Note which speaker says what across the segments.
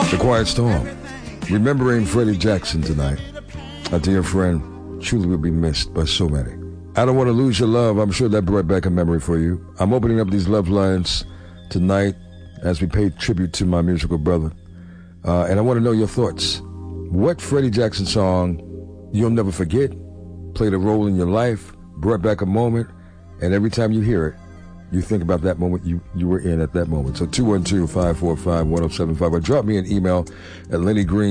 Speaker 1: The Quiet Storm. Remembering Freddie Jackson tonight. A dear friend, truly will be missed by so many. I Don't Want to Lose Your Love. I'm sure that brought back a memory for you. I'm opening up these love lines tonight as we pay tribute to my musical brother. And I want to know your thoughts. What Freddie Jackson song you'll never forget, played a role in your life, brought back a moment, and every time you hear it, you think about that moment you were in at that moment. So 212-545-1075 or drop me an email at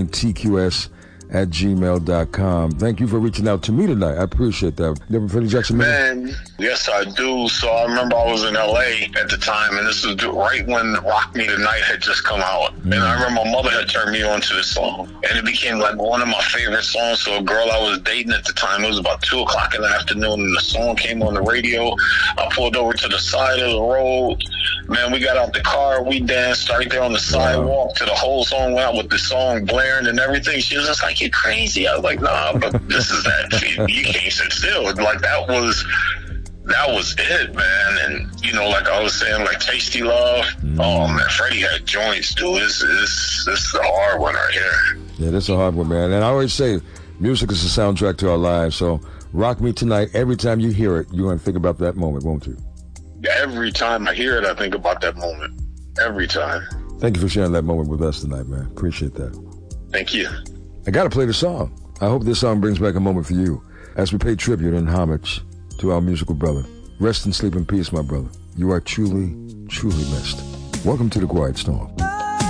Speaker 1: LennyGreenTQS@gmail.com. Thank you for reaching out to me tonight. I appreciate that. Never Freddie Jackson?
Speaker 2: Man, yes, I do. So I remember I was in L.A. at the time, and this was right when Rock Me Tonight had just come out. And I remember my mother had turned me on to this song, and it became like one of my favorite songs. So a girl I was dating at the time, it was about 2 o'clock in the afternoon, and the song came on the radio. I pulled over to the side of the road. Man, we got out the car, we danced right there on the sidewalk to the whole song went out with the song blaring and everything. She was just like, "You're crazy." I was like, "Nah, but this is that. You can't sit still." Like that was it, man. And you know, like I was saying, like Tasty Love. Oh man, Freddie had joints, dude. This is a hard one right here.
Speaker 1: Yeah, this is a hard one, man. And I always say, music is the soundtrack to our lives. So Rock Me Tonight. Every time you hear it, you're gonna think about that moment, won't you?
Speaker 2: Every time I hear it, I think about that moment. Every time.
Speaker 1: Thank you for sharing that moment with us tonight, man. Appreciate that.
Speaker 2: Thank you.
Speaker 1: I got to play the song. I hope this song brings back a moment for you as we pay tribute and homage to our musical brother. Rest and sleep in peace, my brother. You are truly, truly missed. Welcome to The Quiet Storm.